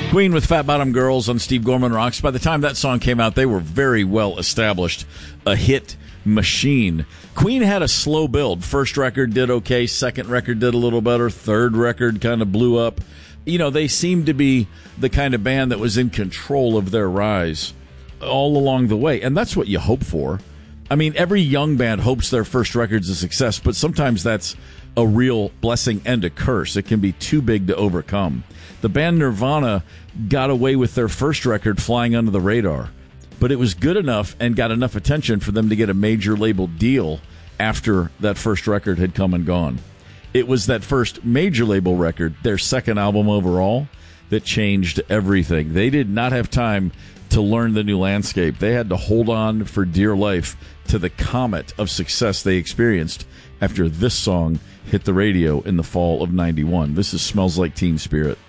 Queen with Fat Bottom Girls on Steve Gorman Rocks. By the time that song came out, they were very well established, a hit machine. Queen had a slow build. First record did okay, second record did a little better, third record kind of blew up. You know, they seemed to be the kind of band that was in control of their rise all along the way, and that's what you hope for. I mean, every young band hopes their first record's a success, but sometimes that's a real blessing and a curse. It can be too big to overcome. The band Nirvana got away with their first record flying under the radar, but it was good enough and got enough attention for them to get a major label deal after that first record had come and gone. It was that first major label record, their second album overall, that changed everything. They did not have time to learn the new landscape. They had to hold on for dear life to the comet of success they experienced after this song hit the radio in the fall of '91. This is Smells Like Teen Spirit.